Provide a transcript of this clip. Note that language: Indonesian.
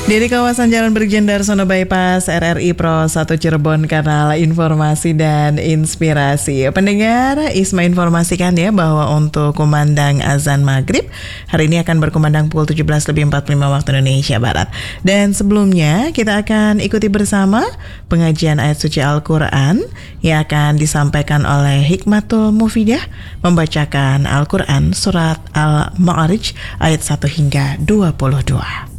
Dari kawasan Jalan Brigjen Darsono Bypass RRI Pro 1 Cirebon, kanal informasi dan inspirasi. Pendengar, Isma informasikan ya bahwa untuk kumandang azan maghrib hari ini akan berkumandang pukul 17.45 waktu Indonesia Barat. Dan sebelumnya kita akan ikuti bersama pengajian ayat suci Al-Quran yang akan disampaikan oleh Hikmatul Mufidah, membacakan Al-Quran surat Al-Ma'arij ayat 1 hingga 22.